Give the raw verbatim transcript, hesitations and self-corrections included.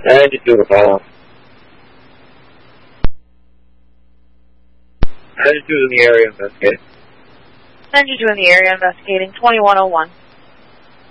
I just do the call. I just do in the area investigating. Send you to in the area investigating, twenty-one oh one.